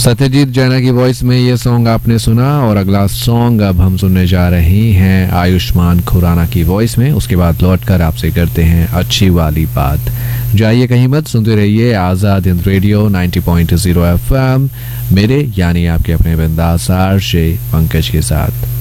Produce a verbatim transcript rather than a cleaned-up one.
सत्यजीत जैना की वॉइस में ये सॉन्ग आपने सुना और अगला सॉन्ग अब हम सुनने जा रहे हैं आयुष्मान खुराना की वॉइस में। उसके बाद लौटकर आपसे करते हैं अच्छी वाली बात। जाइए कहीं मत, सुनते रहिए आजाद हिंद रेडियो नब्बे पॉइंट शून्य एफएम मेरे यानी आपके अपने बिंदास आरजे पंकज के साथ।